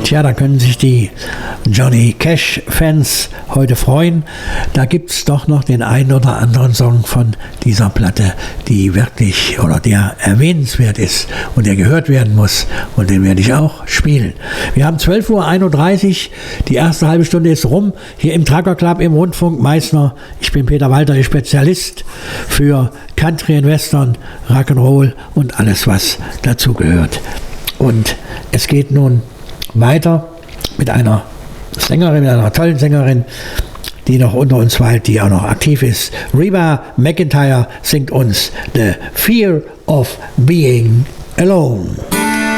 Tja, da können sich die Johnny Cash-Fans heute freuen. Da gibt es doch noch den einen oder anderen Song von dieser Platte, die wirklich oder der erwähnenswert ist und der gehört werden muss. Und den werde ich auch spielen. Wir haben 12:31 Uhr. Die erste halbe Stunde ist rum. Hier im Trucker Club im Rundfunk Meißner. Ich bin Peter Walter, der Spezialist für Country and Western, Rock'n'Roll und alles, was dazugehört. Und es geht nun weiter mit einer Sängerin, mit einer tollen Sängerin, die noch unter uns weilt, die auch noch aktiv ist. Reba McEntire singt uns The Fear of Being Alone.